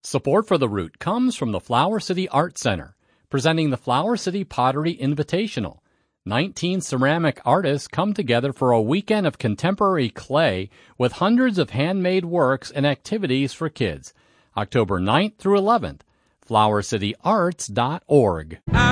Support for The Root comes from the Flower City Art Center, presenting the Flower City Pottery Invitational. 19 ceramic artists come together for a weekend of contemporary clay with hundreds of handmade works and activities for kids. October 9th through 11th. flowercityarts.org.